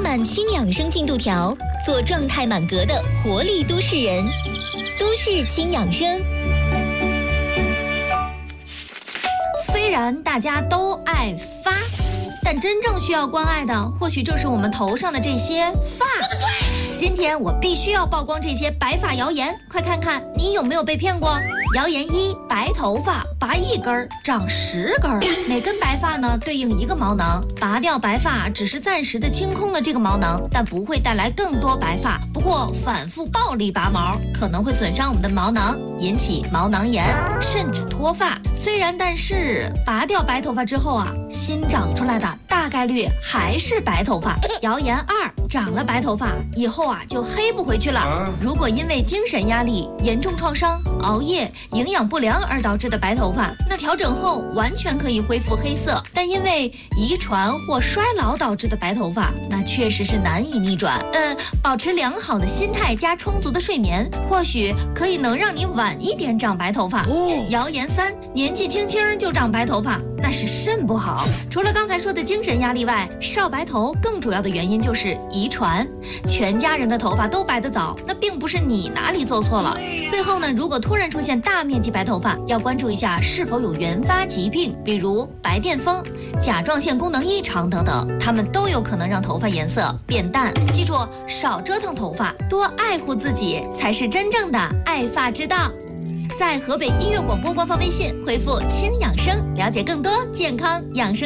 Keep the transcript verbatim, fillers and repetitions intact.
满轻养生进度条，做状态满格的活力都市人。都市轻养生。 虽然大家都爱发，但真正需要关爱的，或许就是我们头上的这些发。今天我必须要曝光这些白发谣言，快看看你有没有被骗过。谣言一：白头发拔一根长十根，每根白发呢对应一个毛囊，拔掉白发只是暂时的清空了这个毛囊，但不会带来更多白发。不过反复暴力拔毛可能会损伤我们的毛囊，引起毛囊炎，甚至脱发。虽然但是拔掉白头发之后啊，新长出来的大概率还是白头发。谣言二：长了白头发以后啊就黑不回去了。如果因为精神压力、严重创伤、熬夜、营养不良而导致的白头发，那调整后完全可以恢复黑色。但因为遗传或衰老导致的白头发，那确实是难以逆转。呃，保持良好的心态加充足的睡眠，或许可以能让你晚一点长白头发。谣言三：年纪轻轻就长白头发，那是肾不好。除了刚才说的精神压力外，少白头更主要的原因就是遗传。全家人的头发都白得早，那并不是你哪里做错了。最后呢，如果突然出现大面积白头发，要关注一下是否有原发疾病，比如白癜风、甲状腺功能异常等等，它们都有可能让头发颜色变淡。记住，少折腾头发，多爱护自己，才是真正的爱发之道。在河北音乐广播官方微信回复轻养生，了解更多健康养生